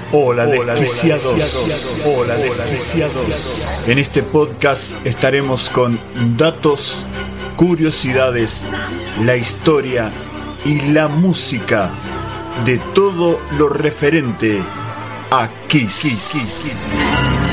Hola desquiciados. Hola desquiciados. En este podcast estaremos con datos, curiosidades, la historia y la música de todo lo referente a Kiss.